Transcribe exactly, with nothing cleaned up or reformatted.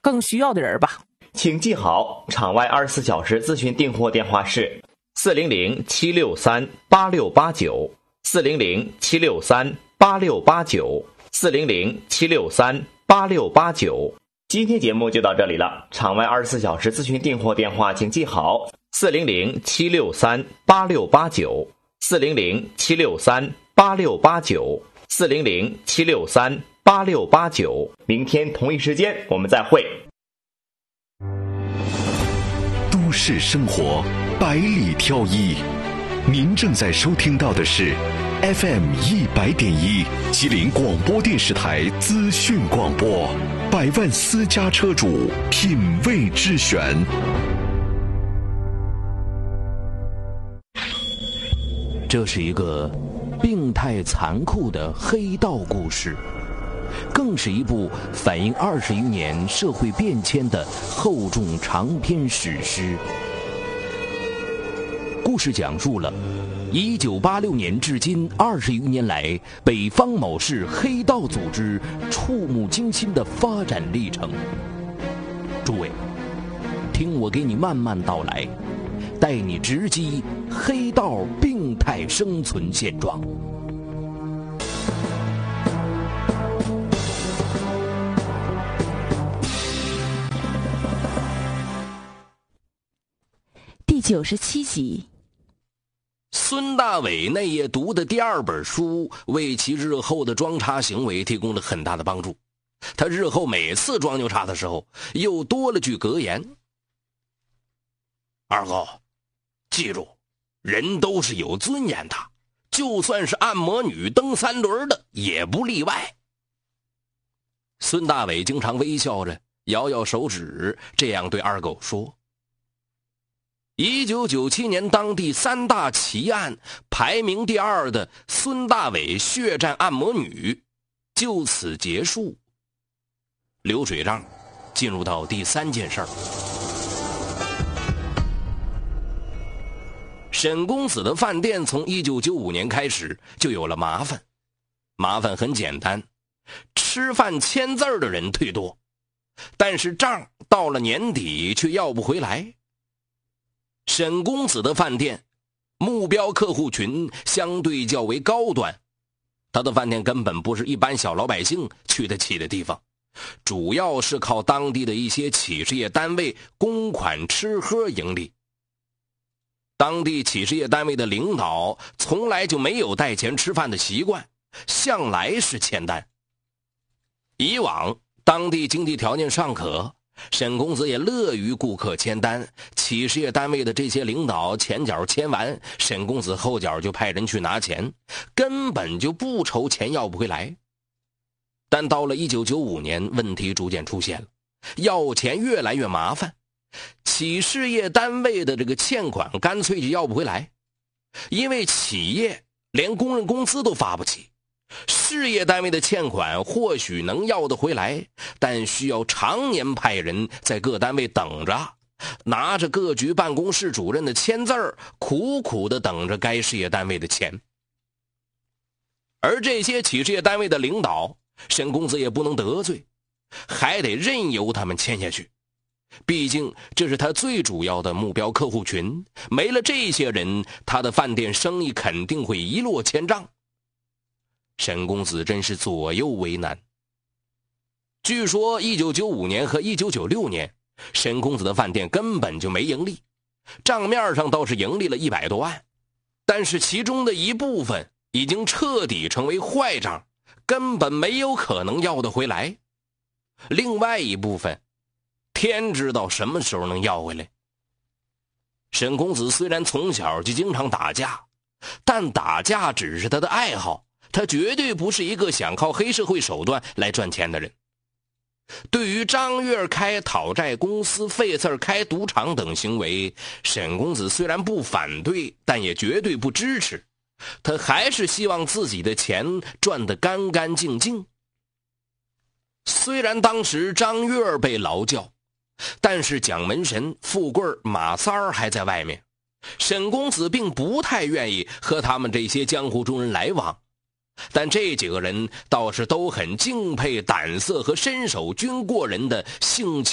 更需要的人吧。 请记好，场外二十四小时咨询订货电话是四零零七六三八六八九，四零零七六三八六八九，四零零七六三八六八九。今天节目就到这里了，场外二十四小时咨询订货电话请记好，四零零七六三八六八九，四零零七六三八六八九，四零零七六三八六八九。明天同一时间我们再会。 都市生活百里挑一，您正在收听到的是 F M 一百点一吉林广播电视台资讯广播，百万私家车主品味之选。 这是一个病态残酷的黑道故事，更是一部反映二十余年社会变迁的厚重长篇史诗。故事讲述了一九八六年至今二十余年来北方某市黑道组织触目惊心的发展历程。诸位，听我给你慢慢道来，带你直击黑道病态生存现状。 第九十七集。 孙大伟那页读的第二本书为其日后的装叉行为提供了很大的帮助。他日后每次装牛叉的时候又多了句格言：二狗，记住，人都是有尊严的，就算是按摩女蹬三轮的也不例外。孙大伟经常微笑着摇摇手指，这样对二狗说。一九九七年当地三大奇案排名第二的孙大伟血战按摩女就此结束。流水账进入到第三件事儿。沈公子的饭店从一九九五年开始就有了麻烦。麻烦很简单，吃饭签字的人忒多，但是账到了年底却要不回来。沈公子的饭店目标客户群相对较为高端，他的饭店根本不是一般小老百姓去得起的地方，主要是靠当地的一些企事业单位公款吃喝盈利。当地企事业单位的领导从来就没有带钱吃饭的习惯，向来是签单。以往当地经济条件尚可，沈公子也乐于顾客签单，企事业单位的这些领导前脚签完，沈公子后脚就派人去拿钱，根本就不愁钱要不回来。但到了一九九五年，问题逐渐出现了，要钱越来越麻烦，企事业单位的这个欠款干脆就要不回来，因为企业连工人工资都发不起。事业单位的欠款或许能要得回来，但需要常年派人在各单位等着，拿着各局办公室主任的签字儿，苦苦地等着该事业单位的钱。而这些企事业单位的领导，沈公子也不能得罪，还得任由他们签下去。毕竟这是他最主要的目标客户群，没了这些人，他的饭店生意肯定会一落千丈。沈公子真是左右为难。据说一九九五年和一九九六年，沈公子的饭店根本就没盈利，账面上倒是盈利了一百多万，但是其中的一部分已经彻底成为坏账，根本没有可能要得回来。另外一部分，天知道什么时候能要回来。沈公子虽然从小就经常打架，但打架只是他的爱好，他绝对不是一个想靠黑社会手段来赚钱的人。对于张月开讨债公司、费四开赌场等行为，沈公子虽然不反对，但也绝对不支持。他还是希望自己的钱赚得干干净净。虽然当时张月被劳教，但是蒋门神、富贵、马三儿还在外面，沈公子并不太愿意和他们这些江湖中人来往。但这几个人倒是都很敬佩胆色和身手均过人的性情